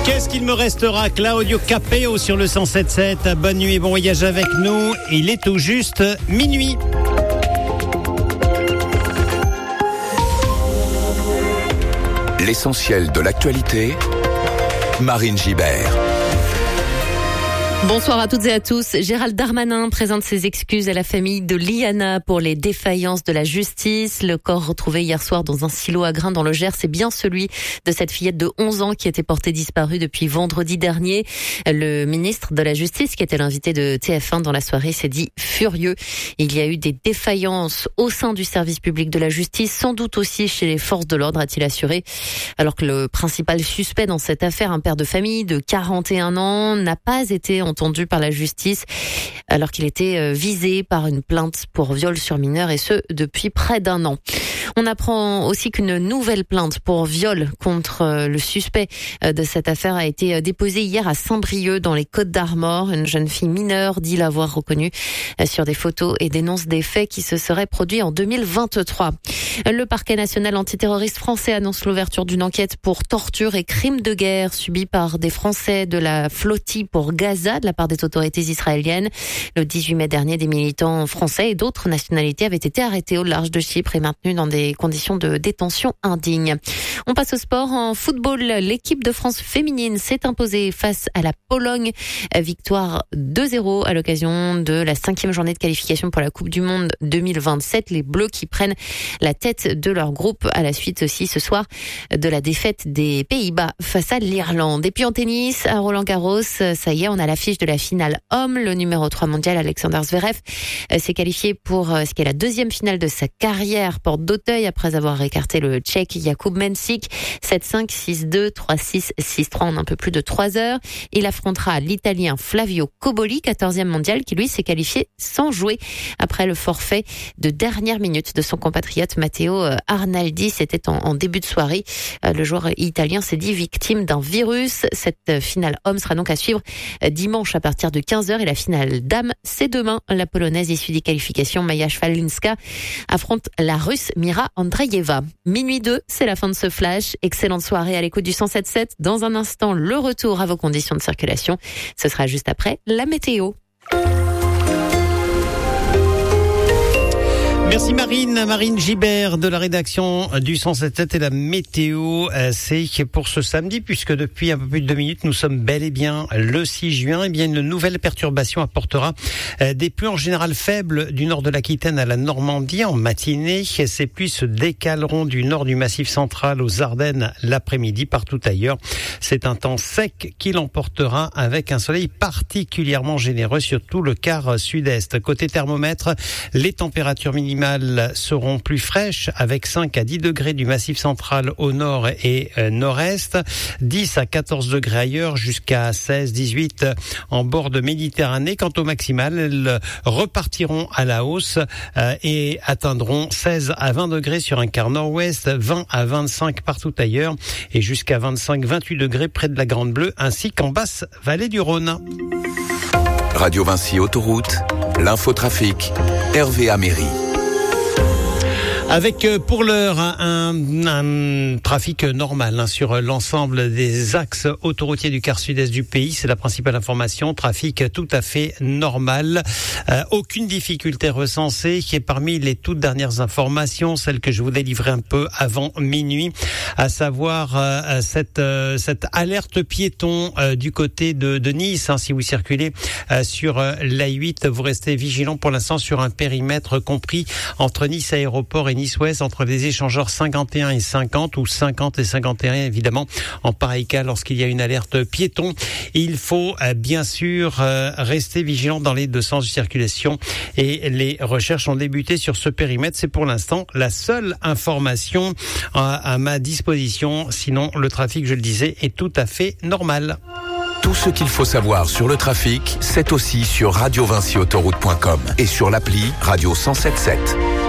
Qu'est-ce qu'il me restera? Claudio Capeo sur le 107.7. Bonne nuit et bon voyage avec nous. Il est tout juste minuit. L'essentiel de l'actualité, Marine Gibert. Bonsoir à toutes et à tous. Gérald Darmanin présente ses excuses à la famille de Liana pour les défaillances de la justice. Le corps retrouvé hier soir dans un silo à grains dans le Gers, c'est bien celui de cette fillette de 11 ans qui était portée disparue depuis vendredi dernier. Le ministre de la Justice, qui était l'invité de TF1 dans la soirée, s'est dit furieux. Il y a eu des défaillances au sein du service public de la justice, sans doute aussi chez les forces de l'ordre, a-t-il assuré. Alors que le principal suspect dans cette affaire, un père de famille de 41 ans, n'a pas été entendu par la justice alors qu'il était visé par une plainte pour viol sur mineur et ce depuis près d'un an. On apprend aussi qu'une nouvelle plainte pour viol contre le suspect de cette affaire a été déposée hier à Saint-Brieuc dans les Côtes-d'Armor. Une jeune fille mineure dit l'avoir reconnue sur des photos et dénonce des faits qui se seraient produits en 2023. Le parquet national antiterroriste français annonce l'ouverture d'une enquête pour torture et crimes de guerre subis par des Français de la flottille pour Gaza de la part des autorités israéliennes. Le 18 mai dernier, des militants français et d'autres nationalités avaient été arrêtés au large de Chypre et maintenus dans des conditions de détention indignes. On passe au sport. En football, l'équipe de France féminine s'est imposée face à la Pologne. Victoire 2-0 à l'occasion de la 5e journée de qualification pour la Coupe du Monde 2027. Les Bleus qui prennent la tête de leur groupe à la suite aussi ce soir de la défaite des Pays-Bas face à l'Irlande. Et puis en tennis, à Roland-Garros, ça y est, on a l'affiche de la finale homme. Le numéro 3 mondial, Alexander Zverev, s'est qualifié pour ce qui est la deuxième finale de sa carrière, porte d'Auteuil, après avoir écarté le Tchèque Jakub Mensik. 7-5, 6-2, 3-6, 6-3 en un peu plus de 3 heures. Il affrontera l'Italien Flavio Cobolli, 14e mondial, qui lui s'est qualifié sans jouer après le forfait de dernière minute de son compatriote Matteo Arnaldi. C'était en début de soirée. Le joueur italien s'est dit victime d'un virus. Cette finale homme sera donc à suivre dimanche à partir de 15h et la finale dame, c'est demain. La Polonaise issue des qualifications, Maja Szwalinska, affronte la Russe Mira Andreeva. Minuit 2, c'est la fin de ce flash. Excellente soirée à l'écoute du 107.7. Dans un instant, le retour à vos conditions de circulation. Ce sera juste après la météo. Merci Marine Gibert de la rédaction du 107.7 et la météo, c'est pour ce samedi puisque depuis un peu plus de 2 minutes nous sommes bel et bien le 6 juin. Eh bien une nouvelle perturbation apportera des pluies en général faibles du nord de l'Aquitaine à la Normandie en matinée. Ces pluies se décaleront du nord du Massif central aux Ardennes l'après-midi. Partout ailleurs, c'est un temps sec qui l'emportera avec un soleil particulièrement généreux sur tout le quart sud-est. Côté thermomètre, les températures minimales seront plus fraîches avec 5 à 10 degrés du Massif central au nord et nord-est, 10 à 14 degrés ailleurs jusqu'à 16, 18 en bord de Méditerranée. Quant au maximal, elles repartiront à la hausse et atteindront 16 à 20 degrés sur un quart nord-ouest, 20 à 25 partout ailleurs et jusqu'à 25, 28 degrés près de la Grande Bleue ainsi qu'en basse vallée du Rhône. Radio Vinci Autoroute, l'infotrafic, Hervé Améry. Avec pour l'heure un trafic normal sur l'ensemble des axes autoroutiers du quart sud-est du pays. C'est la principale information. Trafic tout à fait normal. Aucune difficulté recensée qui est parmi les toutes dernières informations, celle que je vous délivrais un peu avant minuit, à savoir cette alerte piéton du côté de Nice. Si vous circulez sur l'A8, vous restez vigilant pour l'instant sur un périmètre compris entre Nice Aéroport et Nice-Ouest, entre les échangeurs 51 et 50 ou 50 et 51 évidemment en pareil cas lorsqu'il y a une alerte piéton. Il faut bien sûr rester vigilant dans les deux sens de circulation et les recherches ont débuté sur ce périmètre. C'est pour l'instant la seule information à ma disposition. Sinon le trafic, je le disais, est tout à fait normal. Tout ce qu'il faut savoir sur le trafic, c'est aussi sur radiovinciautoroute.com et sur l'appli Radio 107.7.